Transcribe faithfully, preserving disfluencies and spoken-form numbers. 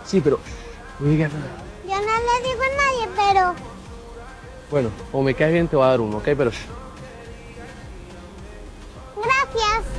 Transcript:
Sí, pero no digas nada. Yo no le digo a nadie, pero Bueno, o me caes bien, te voy a dar uno, ¿ok? Pero gracias.